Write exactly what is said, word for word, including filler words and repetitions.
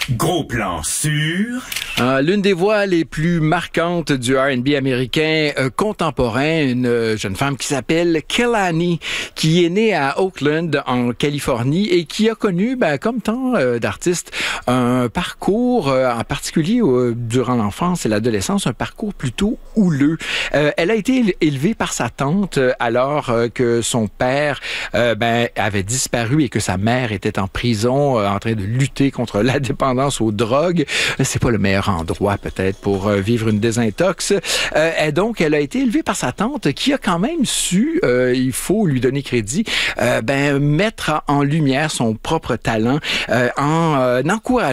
Gros plan sur... Euh, l'une des voix les plus marquantes du R and B américain euh, contemporain, une euh, jeune femme qui s'appelle Kehlani, qui est née à Oakland, en Californie, et qui a connu, ben, comme tant euh, d'artistes, un parcours, euh, en particulier euh, durant l'enfance et l'adolescence, un parcours plutôt houleux. Euh, elle a été élevée par sa tante euh, alors euh, que son père euh, ben, avait disparu et que sa mère était en prison euh, en train de lutter contre la dépendance aux drogues. C'est pas le meilleur endroit peut-être pour euh, vivre une désintox. Euh, et donc, elle a été élevée par sa tante qui a quand même su, euh, il faut lui donner crédit, euh, ben, mettre en lumière son propre talent euh, en euh, encourageant